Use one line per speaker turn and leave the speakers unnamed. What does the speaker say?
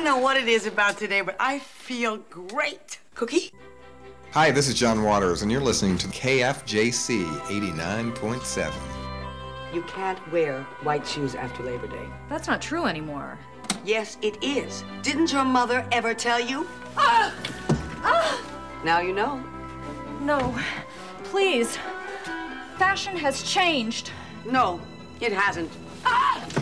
don't know what it is about today, but I feel great. Cookie?
Hi, this is John Waters, and you're listening to KFJC 89.7.
You can't wear white shoes after Labor Day.
That's not true anymore.
Yes, it is. Didn't your mother ever tell you? Now you know.
No, please. Fashion has changed.
No, it hasn't.